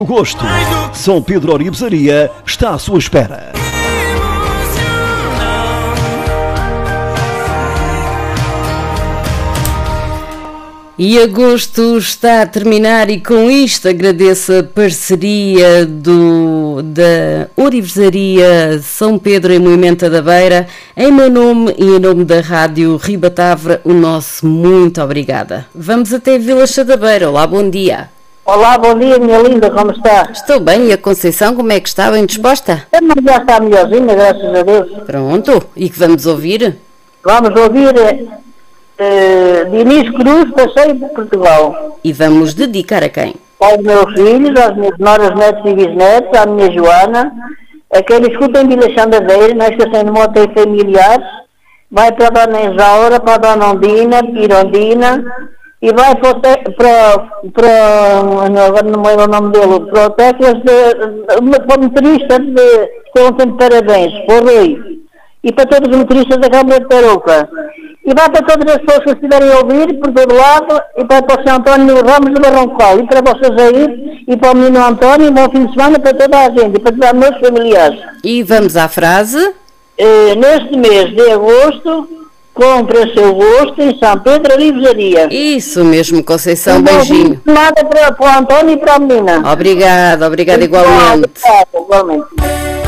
Gosto. São Pedro Orivesaria está à sua espera. E agosto está a terminar e com isto agradeço a parceria da Orivesaria São Pedro em Moimenta da Beira. Em meu nome e em nome da Rádio Ribatavra, o nosso muito obrigada. Vamos até Vila Chá da Beira. Olá, bom dia. Olá, bom dia, minha linda, como está? Estou bem, e a Conceição, como é que está? Bem disposta? Mas já está melhorzinha, graças a Deus. Pronto, e que vamos ouvir? Vamos ouvir Diniz Cruz, Passeio de Portugal. E vamos dedicar a quem? Aos meus filhos, às minhas noras, netos e bisnetos, à minha Joana, a quem escuta em Vila Chá da Beira, na estação de moto e familiares, vai para a Dona Isaura, para a Dona Ondina, Pirondina, e vai agora não me lembro o nome dele, para o Teclas, para o motorista que ontem de parabéns, para o Rui, e para todos os motoristas da Câmara de Tarouca. E vai para todas as pessoas que estiverem a ouvir, por todo lado, e vai para o Sr. António Ramos de Barrancal, e para vocês aí, e para o menino António, bom fim de semana para toda a gente, e para todos os meus familiares. E vamos à frase? Neste mês de agosto, compre a seu gosto em São Pedro Orivesaria. Isso mesmo, Conceição, beijinho. Nada para o António e para a menina. Obrigada igualmente. Igualmente.